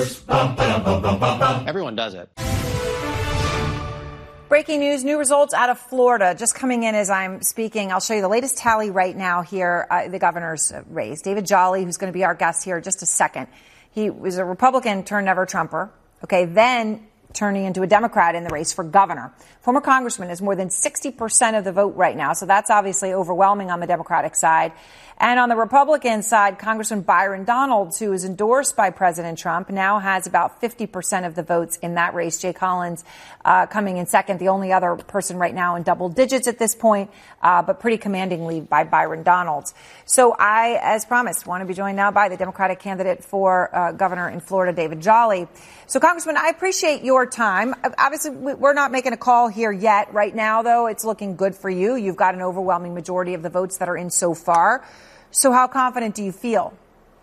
Everyone does it. Breaking news, new results out of Florida just coming in as I'm speaking. I'll show you the latest tally right now here, the governor's race. David Jolly, who's going to be our guest here in just a second. He was a Republican turned never Trumper. Okay, then turning into a Democrat in the race for governor. Former congressman has more than 60% of the vote right now, so that's obviously overwhelming on the Democratic side. And on the Republican side, Congressman Byron Donalds, who is endorsed by President Trump, now has about 50% of the votes in that race. Jay Collins coming in second, the only other person right now in double digits at this point, but pretty commanding lead by Byron Donalds. So I, as promised, want to be joined now by the Democratic candidate for governor in Florida, David Jolly. So, Congressman, I appreciate your time. Obviously, we're not making a call here yet. Right now, though, it's looking good for you. You've got an overwhelming majority of the votes that are in so far. So how confident do you feel?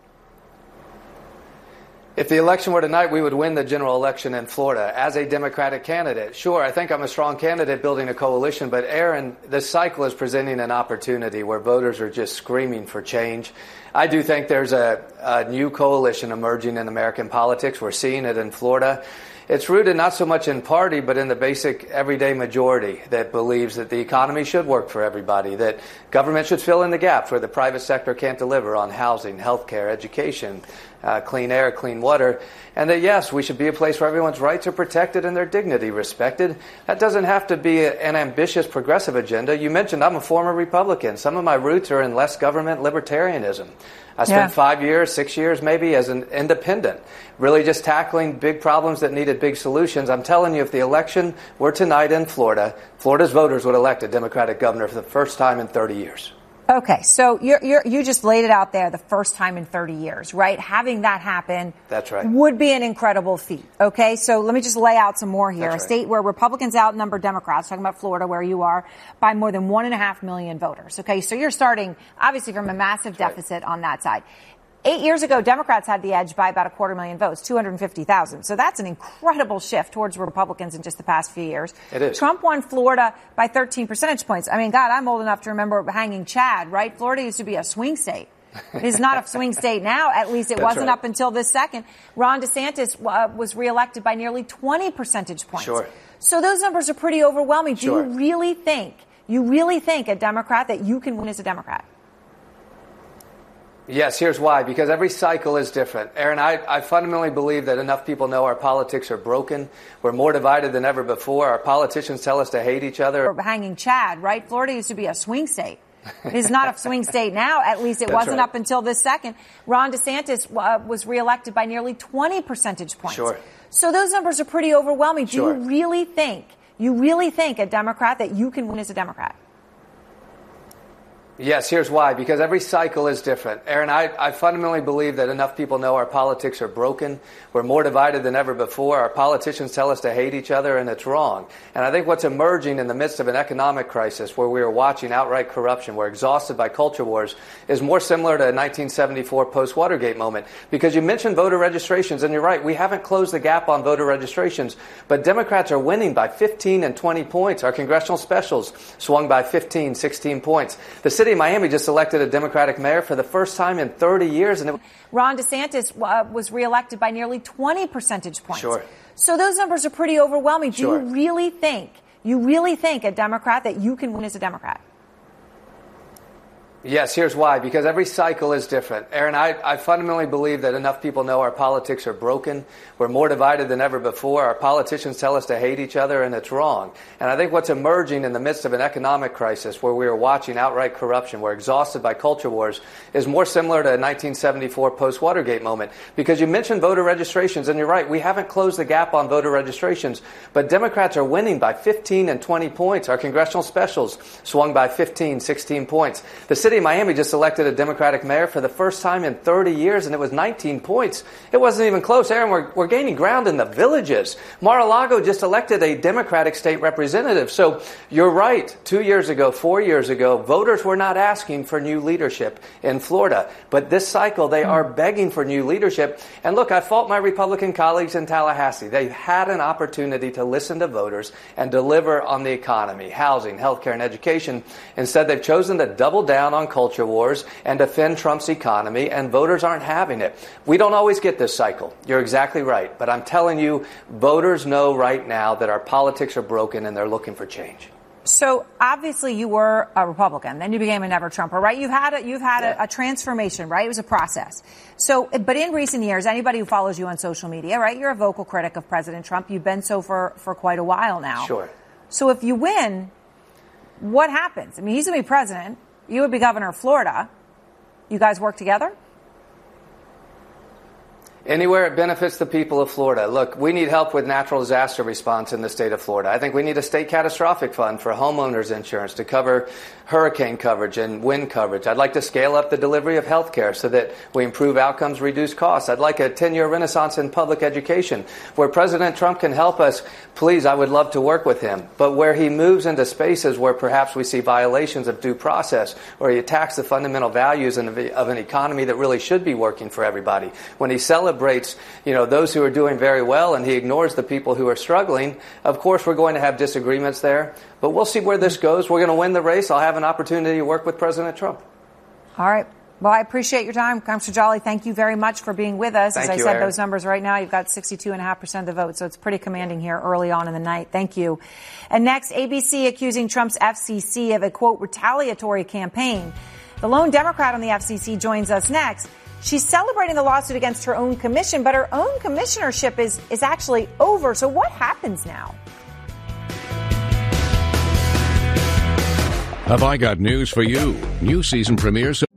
If the election were tonight, we would win the general election in Florida as a Democratic candidate. Sure, I think I'm a strong candidate building a coalition, but Aaron, this cycle is presenting an opportunity where voters are just screaming for change. I do think there's a new coalition emerging in American politics. We're seeing it in Florida. It's rooted not so much in party, but in the basic everyday majority that believes that the economy should work for everybody, that government should fill in the gaps where the private sector can't deliver on housing, healthcare, education, clean air, clean water, and that, yes, we should be a place where everyone's rights are protected and their dignity respected. That doesn't have to be an ambitious progressive agenda. You mentioned I'm a former Republican. Some of my roots are in less government libertarianism. I spent 5 years, 6 years maybe as an independent, really just tackling big problems that needed big solutions. I'm telling you, if the election were tonight in Florida, Florida's voters would elect a Democratic governor for the first time in 30 years. Okay, so you just laid it out there, the first time in 30 years, right? Having that happen That's right. would be an incredible feat, okay? So let me just lay out some more here. That's a state where Republicans outnumber Democrats, talking about Florida where you are, by more than 1.5 million voters, okay? So you're starting, obviously, from a massive deficit on that side. 8 years ago, Democrats had the edge by about 250,000 votes, 250,000. So that's an incredible shift towards Republicans in just the past few years. It is. Trump won Florida by 13 percentage points. I mean, God, I'm old enough to remember hanging Chad, right? Florida used to be a swing state. It is not a swing state now. At least it wasn't up until this second. Ron DeSantis was reelected by nearly 20 percentage points. Sure. So those numbers are pretty overwhelming. Sure. Do you really think a Democrat that you can win as a Democrat? Yes, here's why. Because every cycle is different. Aaron, I fundamentally believe that enough people know our politics are broken. We're more divided than ever before. Our politicians tell us to hate each other. Hanging Chad, right? Florida used to be a swing state. It is not a swing state now. At least it wasn't up until this second. Ron DeSantis was reelected by nearly 20 percentage points. Sure. So those numbers are pretty overwhelming. Sure. Do you really think a Democrat that you can win as a Democrat? Yes, here's why. Because every cycle is different. Aaron, I fundamentally believe that enough people know our politics are broken. We're more divided than ever before. Our politicians tell us to hate each other, and it's wrong. And I think what's emerging in the midst of an economic crisis where we are watching outright corruption, we're exhausted by culture wars, is more similar to a 1974 post-Watergate moment. Because you mentioned voter registrations, and you're right, we haven't closed the gap on voter registrations, but Democrats are winning by 15 and 20 points. Our congressional specials swung by 15, 16 points. The city of Miami just elected a Democratic mayor for the first time in 30 years. And Ron DeSantis was reelected by nearly 20 percentage points. Sure. So those numbers are pretty overwhelming. Sure. Do you really think a Democrat that you can win as a Democrat? Yes, here's why. Because every cycle is different. Aaron, I fundamentally believe that enough people know our politics are broken. We're more divided than ever before. Our politicians tell us to hate each other, and it's wrong. And I think what's emerging in the midst of an economic crisis where we are watching outright corruption, we're exhausted by culture wars, is more similar to a 1974 post-Watergate moment. Because you mentioned voter registrations, and you're right, we haven't closed the gap on voter registrations, but Democrats are winning by 15 and 20 points. Our congressional specials swung by 15, 16 points. The city of Miami just elected a Democratic mayor for the first time in 30 years, and it was 19 points. It wasn't even close. Aaron, we're gaining ground in the villages. Mar-a-Lago just elected a Democratic state representative. So you're right. 2 years ago, 4 years ago, voters were not asking for new leadership in Florida. But this cycle, they are begging for new leadership. And look, I fault my Republican colleagues in Tallahassee. They've had an opportunity to listen to voters and deliver on the economy, housing, healthcare, and education. Instead, they've chosen to double down on culture wars and defend Trump's economy, and voters aren't having it. We don't always get this cycle. You're exactly right. But I'm telling you, voters know right now that our politics are broken and they're looking for change. So obviously you were a Republican, then you became a never Trumper, right? You've had a transformation, right? It was a process. So, but in recent years, anybody who follows you on social media, right? You're a vocal critic of President Trump. You've been so for quite a while now. Sure. So if you win, what happens? I mean, he's going to be president. You would be governor of Florida. You guys work together? Anywhere it benefits the people of Florida. Look, we need help with natural disaster response in the state of Florida. I think we need a state catastrophic fund for homeowners insurance to cover hurricane coverage and wind coverage. I'd like to scale up the delivery of health care so that we improve outcomes, reduce costs. I'd like a 10-year renaissance in public education. Where President Trump can help us, please, I would love to work with him. But where he moves into spaces where perhaps we see violations of due process, or he attacks the fundamental values of an economy that really should be working for everybody, when he celebrates, those who are doing very well and he ignores the people who are struggling, of course we're going to have disagreements there. But we'll see where this goes. We're going to win the race. I'll have an opportunity to work with President Trump. All right. Well, I appreciate your time. Congressman Jolly, thank you very much for being with us. Thank As I you, said, Aaron. those numbers right now, you've got 62.5% of the vote, so it's pretty commanding here early on in the night. Thank you. And next, ABC accusing Trump's FCC of a, quote, retaliatory campaign. The lone Democrat on the FCC joins us next. She's celebrating the lawsuit against her own commission, but her own commissionership is actually over. So what happens now? Have I got news for you? New season premieres